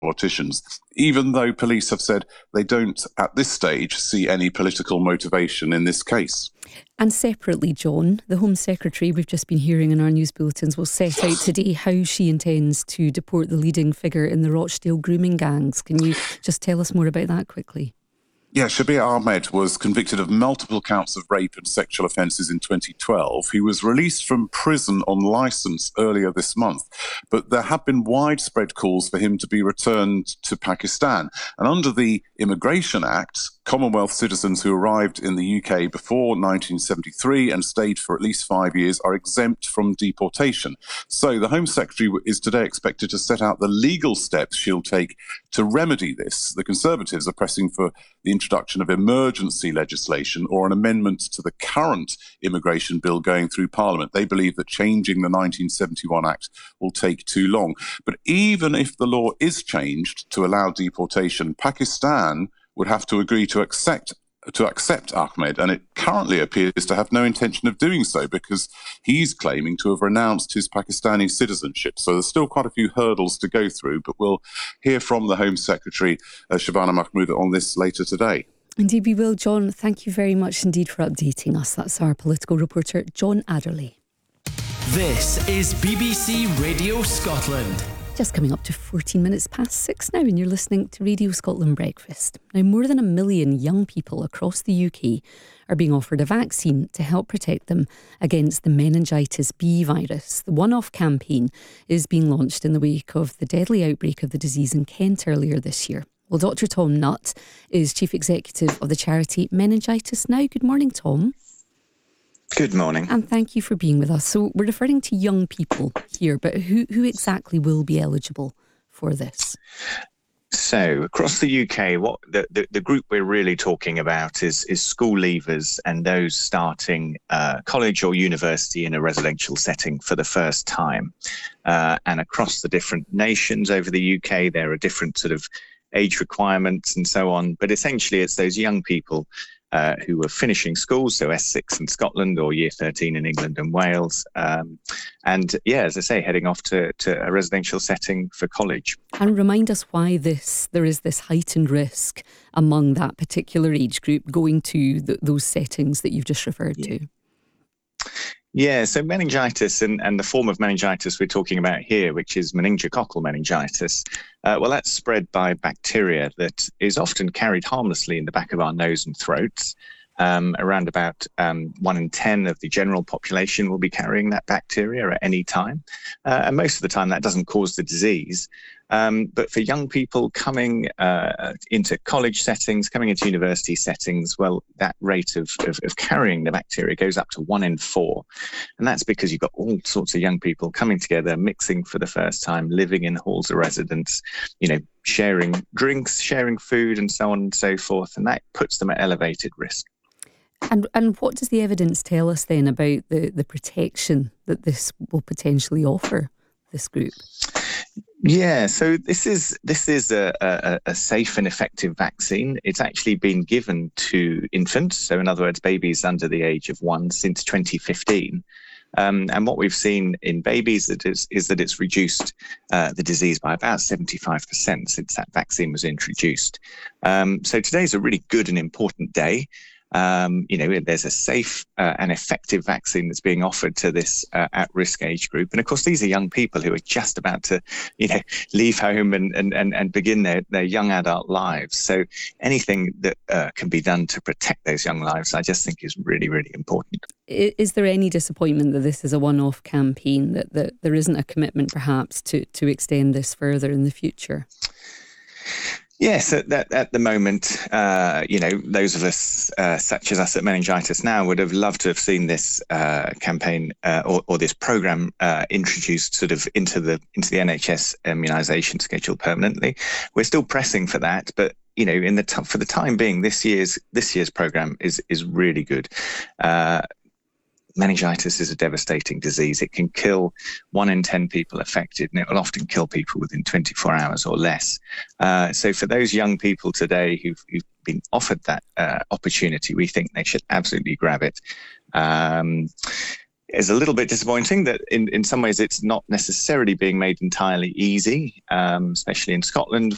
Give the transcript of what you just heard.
politicians, even though police have said they don't, at this stage, see any political motivation in this case. And separately, John, the Home Secretary, we've just been hearing in our news bulletins, will set out today how she intends to deport the leading figure in the Rochdale grooming gangs. Can you just tell us more about that quickly? Yeah, Shabir Ahmed was convicted of multiple counts of rape and sexual offences in 2012. He was released from prison on licence earlier this month, but there have been widespread calls for him to be returned to Pakistan. And under the Immigration Act, Commonwealth citizens who arrived in the UK before 1973 and stayed for at least 5 years are exempt from deportation. So the Home Secretary is today expected to set out the legal steps she'll take to remedy this. The Conservatives are pressing for the introduction of emergency legislation or an amendment to the current immigration bill going through Parliament. They believe that changing the 1971 Act will take too long. But even if the law is changed to allow deportation, Pakistan would have to agree to accept Ahmed, and it currently appears to have no intention of doing so because he's claiming to have renounced his Pakistani citizenship. So there's still quite a few hurdles to go through, but we'll hear from the Home Secretary, Shabana Mahmood, on this later today. Indeed we will, John. Thank you very much indeed for updating us. That's our political reporter, John Adderley. This is BBC Radio Scotland. Just coming up to 14 minutes past 6 now, and you're listening to Radio Scotland Breakfast. Now, more than 1 million young people across the UK are being offered a vaccine to help protect them against the meningitis B virus. The one-off campaign is being launched in the wake of the deadly outbreak of the disease in Kent earlier this year. Well, Dr Tom Nutt is Chief Executive of the charity Meningitis Now. Good morning, Tom. Good morning. And thank you for being with us. So we're referring to young people here, but who exactly will be eligible for this? So across the UK, what the group we're really talking about is school leavers and those starting college or university in a residential setting for the first time. And across the different nations over the UK, there are different sort of age requirements and so on. But essentially, it's those young people who are finishing school, so S6 in Scotland or Year 13 in England and Wales. And yeah, as I say, heading off to a residential setting for college. And remind us why there is this heightened risk among that particular age group going to those settings that you've just referred to. Yeah, so meningitis and the form of meningitis we're talking about here, which is meningococcal meningitis, well, that's spread by bacteria that is often carried harmlessly in the back of our nose and throats. Around about 1 in 10 of the general population will be carrying that bacteria at any time. And most of the time that doesn't cause the disease. But for young people coming into college settings, coming into university settings, well, that rate of carrying the bacteria goes up to 1 in 4. And that's because you've got all sorts of young people coming together, mixing for the first time, living in halls of residence, sharing drinks, sharing food, and so on and so forth. And that puts them at elevated risk. And what does the evidence tell us then about the protection that this will potentially offer this group? Yeah, so this is a safe and effective vaccine. It's actually been given to infants, so in other words, babies under the age of 1 since 2015. And what we've seen in babies is that it's reduced the disease by about 75% since that vaccine was introduced. So today's a really good and important day. There's a safe and effective vaccine that's being offered to this at-risk age group. And of course, these are young people who are just about to, leave home and begin their young adult lives. So anything that can be done to protect those young lives, I just think is really, really important. Is there any disappointment that this is a one-off campaign, that there isn't a commitment perhaps to extend this further in the future? Yes, at the moment, those of us such as us at Meningitis Now would have loved to have seen this campaign or this programme introduced sort of into the NHS immunisation schedule permanently. We're still pressing for that, but for the time being, this year's programme is really good. Meningitis is a devastating disease. It can kill 1 in 10 people affected, and it will often kill people within 24 hours or less. So for those young people today who've been offered that opportunity, we think they should absolutely grab it. It's a little bit disappointing that in some ways it's not necessarily being made entirely easy, especially in Scotland,